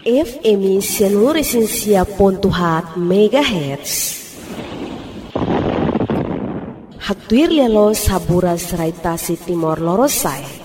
FM Sianuresensia.4 MHz. Hatuir lialo sabura serai Tasik Timor Lorosai.